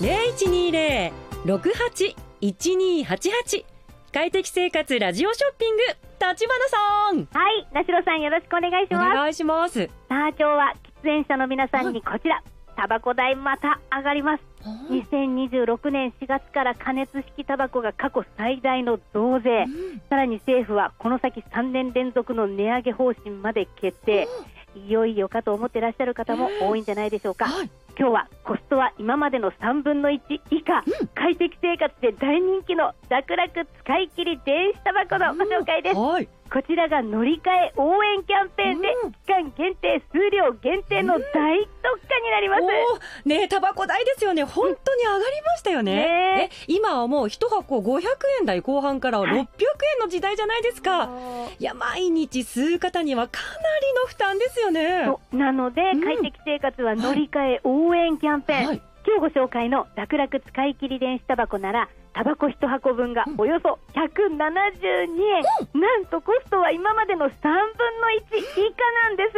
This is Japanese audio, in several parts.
0120-68-1288快適生活ラジオショッピング、立花さん。 はい、名城さんよろしくお願いします。 お願いします。 さあ今日は喫煙者の皆さんにこちら、タバコ代また上がります。2026年4月から加熱式タバコが過去最大の増税、さらに政府はこの先3年連続の値上げ方針まで決定。いよいよかと思ってらっしゃる方も多いんじゃないでしょうか。今日はコストは今までの3分の1以下、快適生活で大人気の楽々使い切り電子タバコのご紹介です。こちらが乗り換え応援キャンペーンで期間限定、数量限定の大特価になります。 ね、タバコ代ですよね。本当に上がりましたよね。今はもう1箱500円台後半から600円の時代じゃないですか。いや、毎日吸う方にはかなりの負担ですよね。 なので、快適生活は乗り換え応援キャンペーン、今日ご紹介の楽々使い切り電子タバコならタバコ1箱分がおよそ172円、なんとコストは今までの3分の1以下なんです。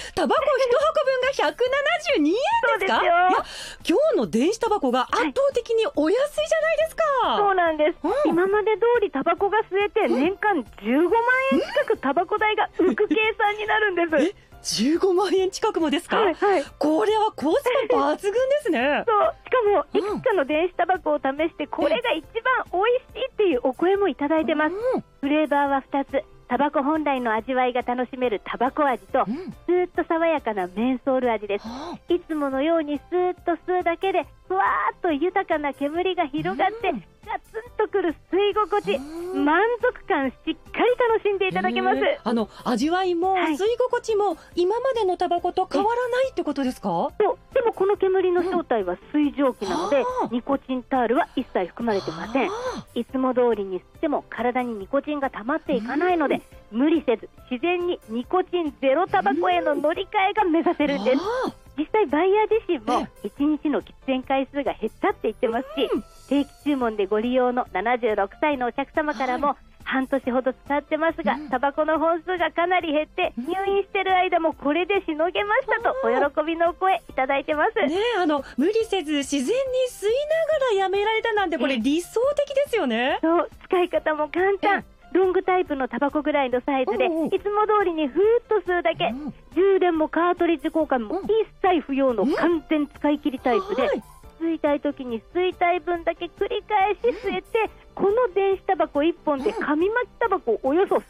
タバコ1箱分が172円ですか？ そうですよ。 いや、今日の電子タバコが圧倒的にお安いじゃないですか。 そうなんです。今まで通りタバコが吸えて年間15万円近くタバコ代が浮く計算になるんです。 15万円近くもですか？これはコスパ抜群ですね。 そう、しかもいくつかの電子タバコを試してこれが一番美味しいっていうお声もいただいてます。フレーバーは2つ、タバコ本来の味わいが楽しめるタバコ味と、スーッと爽やかなメンソール味です。いつものようにスーッと吸うだけでふわーっと豊かな煙が広がってガツンとくる吸い心地、満足感しっかり楽しんでいただけます。 味わいも吸い心地も今までのタバコと変わらないってことですか？ そう、でもこの煙の正体は水蒸気なので、ニコチンタールは一切含まれてません。いつも通りに吸っても体にニコチンが溜まっていかないので、無理せず自然にニコチンゼロタバコへの乗り換えが目指せるんです。実際バイヤー自身も1日の喫煙回数が減ったって言ってますし、定期注文でご利用の76歳のお客様からも、半年ほど使ってますが、タバコの本数がかなり減って入院してる間もこれでしのげましたとお喜びの声いただいてます。 無理せず自然に吸いながらやめられたなんて、これ理想的ですよね。 そう、使い方も簡単。ロングタイプのタバコぐらいのサイズで、いつも通りにふーっと吸うだけ、充電もカートリッジ交換も一切不要の完全使い切りタイプで、吸いたい時に吸いたい分だけ繰り返し吸えて、この電子タバコ1本で紙巻きタバコおよそ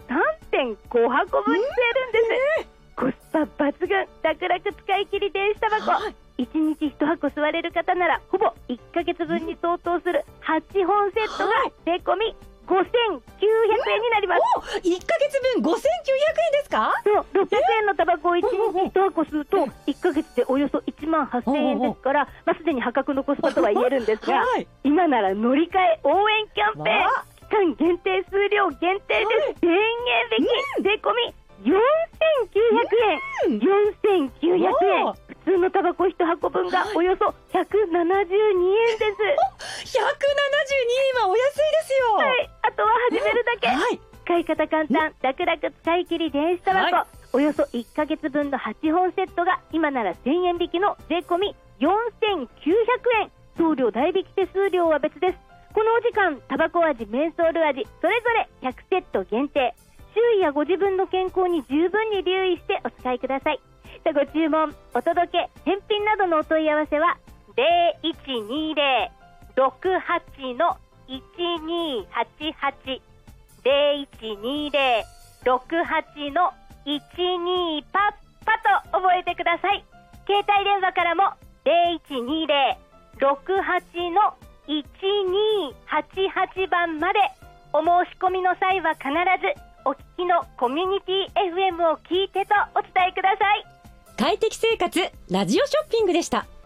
3.5 箱分吸えるんです。コスパ抜群、楽々使い切り電子タバコ、1日1箱吸われる方ならほぼ1ヶ月分に相当する8本セットが税込み5900円になります。 1ヶ月分5900円ですか？ そう、600円のタバコを1日1箱吸うと1ヶ月でおよそ1万8000円ですから、すでに破格のコスパとは言えるんですが、今なら乗り換え応援キャンペーン、期間限定、数量限定で1000円引き、税込み4900円。4900円。普通のタバコ1箱分がおよそ172円です。 172円はお安いですよ。 あとは始めるだけ。使い方簡単、楽々使い切り電子タバコ、およそ1ヶ月分の8本セットが今なら1000円引きの税込み4900円。送料代引き手数料は別です。このお時間、タバコ味、メンソール味それぞれ100セット限定。周囲やご自分の健康に十分に留意してお使いください。ご注文、お届け、返品などのお問い合わせは 0120-68-1288 0120-68-12パッパと覚えてください。携帯電話からも 0120-68-1288 番まで。お申し込みの際は必ずお聞きのコミュニティ FM を聞いてとお伝えください。 快適生活ラジオショッピングでした。